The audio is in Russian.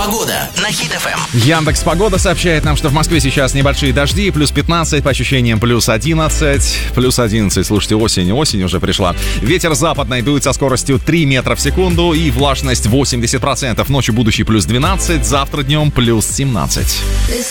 Погода на Хит FM. Яндекс Погода сообщает нам, что в Москве сейчас небольшие дожди, плюс 15, по ощущениям плюс 11. Плюс 11, слушайте, осень уже пришла. Ветер западный дует со скоростью 3 метра в секунду и влажность 80%. Ночью будущий плюс 12, завтра днем плюс 17.